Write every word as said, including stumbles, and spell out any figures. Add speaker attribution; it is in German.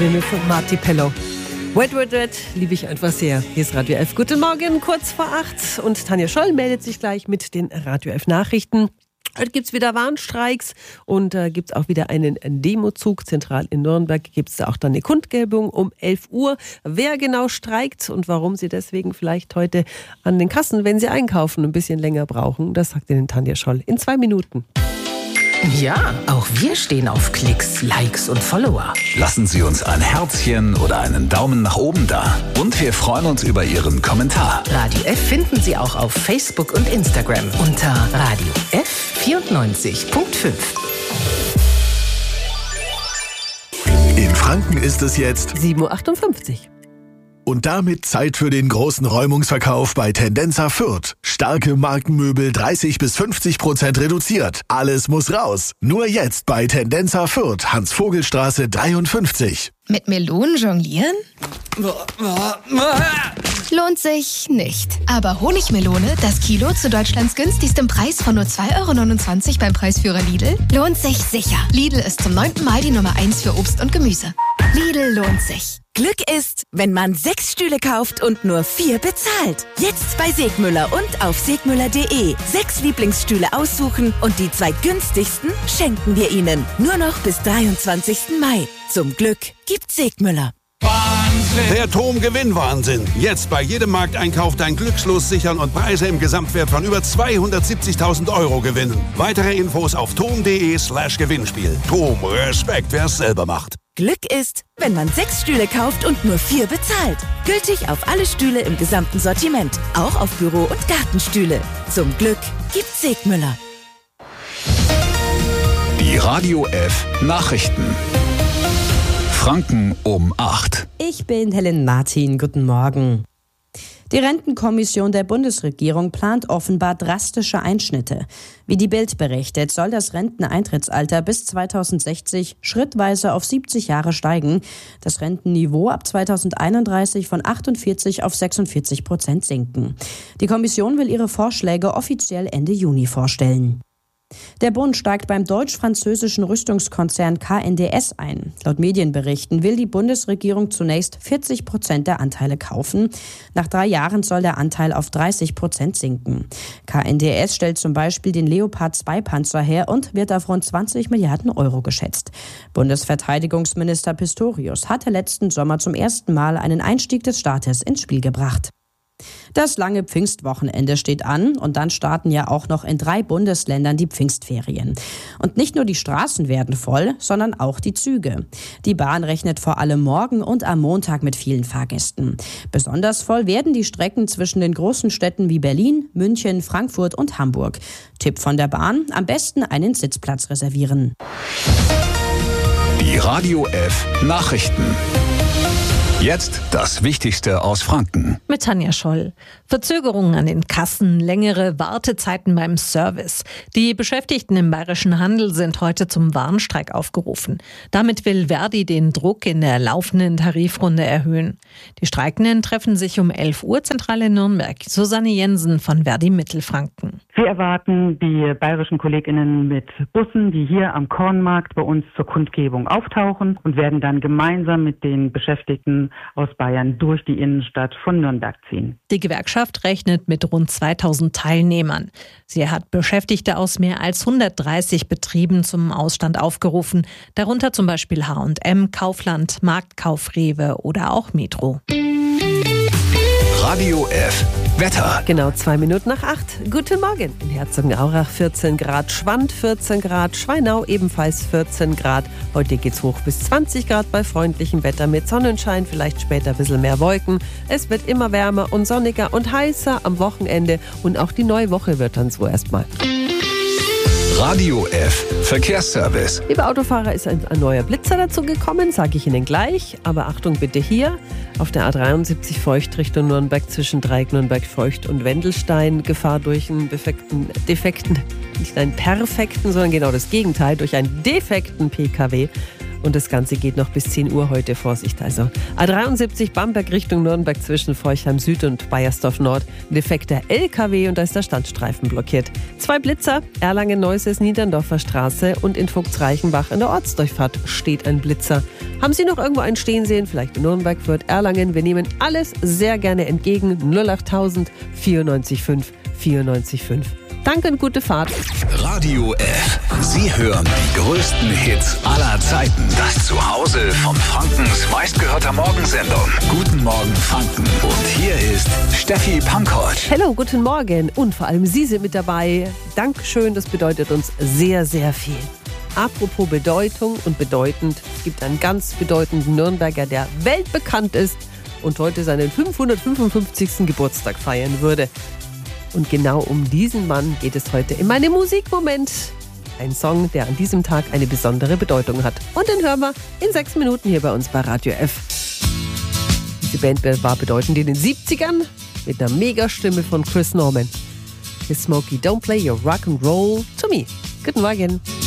Speaker 1: Von Marty Pello. Wet, wet, wet, liebe ich einfach sehr. Hier ist Radio elf. Guten Morgen, kurz vor acht. Und Tanja Scholl meldet sich gleich mit den Radio elf Nachrichten. Heute gibt es wieder Warnstreiks und äh, gibt es auch wieder einen Demozug. Zentral in Nürnberg gibt es da auch dann eine Kundgebung um elf Uhr. Wer genau streikt und warum sie deswegen vielleicht heute an den Kassen, wenn sie einkaufen, ein bisschen länger brauchen, das sagt Ihnen Tanja Scholl in zwei Minuten.
Speaker 2: Ja, auch wir stehen auf Klicks, Likes und Follower.
Speaker 3: Lassen Sie uns ein Herzchen oder einen Daumen nach oben da. Und wir freuen uns über Ihren Kommentar.
Speaker 2: Radio F finden Sie auch auf Facebook und Instagram unter Radio F vierundneunzig Komma fünf.
Speaker 4: In Franken ist es jetzt
Speaker 1: sieben Uhr achtundfünfzig.
Speaker 4: Und damit Zeit für den großen Räumungsverkauf bei Tendenza Fürth. Starke Markenmöbel dreißig bis fünfzig Prozent reduziert. Alles muss raus. Nur jetzt bei Tendenza Fürth, Hans-Vogel-Straße dreiundfünfzig.
Speaker 5: Mit Melonen jonglieren? Lohnt sich nicht. Aber Honigmelone, das Kilo zu Deutschlands günstigstem Preis von nur zwei Euro neunundzwanzig beim Preisführer Lidl, lohnt sich sicher. Lidl ist zum neunten Mal die Nummer eins für Obst und Gemüse. Lidl lohnt sich.
Speaker 6: Glück ist, wenn man sechs Stühle kauft und nur vier bezahlt. Jetzt bei Segmüller und auf segmüller punkt de. Sechs Lieblingsstühle aussuchen und die zwei günstigsten schenken wir Ihnen. Nur noch bis dreiundzwanzigsten Mai. Zum Glück gibt's Segmüller.
Speaker 7: Wahnsinn! Der Tom-Gewinn-Wahnsinn. Jetzt bei jedem Markteinkauf dein Glückslos sichern und Preise im Gesamtwert von über zweihundertsiebzigtausend Euro gewinnen. Weitere Infos auf tom punkt de slash Gewinnspiel. Tom, Respekt, wer es selber macht.
Speaker 6: Glück ist, wenn man sechs Stühle kauft und nur vier bezahlt. Gültig auf alle Stühle im gesamten Sortiment. Auch auf Büro- und Gartenstühle. Zum Glück gibt's Segmüller.
Speaker 3: Die Radio F Nachrichten. Franken um acht.
Speaker 8: Ich bin Helen Martin. Guten Morgen. Die Rentenkommission der Bundesregierung plant offenbar drastische Einschnitte. Wie die Bild berichtet, soll das Renteneintrittsalter bis zweitausendsechzig schrittweise auf siebzig Jahre steigen. Das Rentenniveau ab zweitausendeinunddreißig von achtundvierzig auf sechsundvierzig Prozent sinken. Die Kommission will ihre Vorschläge offiziell Ende Juni vorstellen. Der Bund steigt beim deutsch-französischen Rüstungskonzern K N D S ein. Laut Medienberichten will die Bundesregierung zunächst vierzig Prozent der Anteile kaufen. Nach drei Jahren soll der Anteil auf dreißig Prozent sinken. K N D S stellt zum Beispiel den Leopard zwei Panzer her und wird auf rund zwanzig Milliarden Euro geschätzt. Bundesverteidigungsminister Pistorius hatte letzten Sommer zum ersten Mal einen Einstieg des Staates ins Spiel gebracht. Das lange Pfingstwochenende steht an und dann starten ja auch noch in drei Bundesländern die Pfingstferien. Und nicht nur die Straßen werden voll, sondern auch die Züge. Die Bahn rechnet vor allem morgen und am Montag mit vielen Fahrgästen. Besonders voll werden die Strecken zwischen den großen Städten wie Berlin, München, Frankfurt und Hamburg. Tipp von der Bahn: am besten einen Sitzplatz reservieren.
Speaker 3: Die Radio F Nachrichten. Jetzt das Wichtigste aus Franken.
Speaker 9: Mit Tanja Scholl. Verzögerungen an den Kassen, längere Wartezeiten beim Service. Die Beschäftigten im bayerischen Handel sind heute zum Warnstreik aufgerufen. Damit will Verdi den Druck in der laufenden Tarifrunde erhöhen. Die Streikenden treffen sich um elf Uhr zentral in Nürnberg. Susanne Jensen von Verdi Mittelfranken.
Speaker 10: Wir erwarten die bayerischen KollegInnen mit Bussen, die hier am Kornmarkt bei uns zur Kundgebung auftauchen und werden dann gemeinsam mit den Beschäftigten aus Bayern durch die Innenstadt von Nürnberg ziehen.
Speaker 9: Die Gewerkschaft rechnet mit rund zweitausend Teilnehmern. Sie hat Beschäftigte aus mehr als hundertdreißig Betrieben zum Ausstand aufgerufen, darunter zum Beispiel H und M, Kaufland, Marktkauf, Rewe oder auch Metro.
Speaker 3: Radio F Wetter.
Speaker 1: Genau zwei Minuten nach acht. Guten Morgen. In Herzogenaurach vierzehn Grad, Schwand vierzehn Grad, Schweinau ebenfalls vierzehn Grad. Heute geht's hoch bis zwanzig Grad bei freundlichem Wetter mit Sonnenschein, vielleicht später ein bisschen mehr Wolken. Es wird immer wärmer und sonniger und heißer am Wochenende und auch die neue Woche wird dann so erstmal.
Speaker 3: Radio F Verkehrsservice.
Speaker 1: Liebe Autofahrer, ist ein, ein neuer Blitzer dazu gekommen, sage ich Ihnen gleich. Aber Achtung bitte hier, auf der A dreiundsiebzig Feucht Richtung Nürnberg zwischen Dreieck Nürnberg Feucht und Wendelstein. Gefahr durch einen defekten, defekten, nicht einen perfekten, sondern genau das Gegenteil, durch einen defekten P K W. Und das Ganze geht noch bis zehn Uhr heute, Vorsicht also. A dreiundsiebzig Bamberg Richtung Nürnberg zwischen Forchheim Süd und Baiersdorf Nord. Defekter L K W und da ist der Standstreifen blockiert. Zwei Blitzer, Erlangen-Neuses, Niederndorfer Straße und in Vogtsreichenbach in der Ortsdurchfahrt steht ein Blitzer. Haben Sie noch irgendwo einen stehen sehen? Vielleicht in Nürnberg, Fürth, Erlangen. Wir nehmen alles sehr gerne entgegen. null achttausend vierundneunzig fünf vierundneunzig fünf. Danke und gute Fahrt.
Speaker 3: Radio F. Sie hören die größten Hits aller Zeiten. Das Zuhause von Frankens meistgehörter Morgensendung. Guten Morgen Franken. Und hier ist Steffi Pankold.
Speaker 1: Hallo, guten Morgen. Und vor allem Sie sind mit dabei. Dankeschön, das bedeutet uns sehr, sehr viel. Apropos Bedeutung und bedeutend. Es gibt einen ganz bedeutenden Nürnberger, der weltbekannt ist und heute seinen fünfhundertfünfundfünfzigsten Geburtstag feiern würde. Und genau um diesen Mann geht es heute in meinem Musikmoment. Ein Song, der an diesem Tag eine besondere Bedeutung hat. Und den hören wir in sechs Minuten hier bei uns bei Radio F. Diese Band war bedeutend in den siebzigern mit einer Megastimme von Chris Norman. Hier Smokey, don't play your rock and roll to me. Guten Morgen.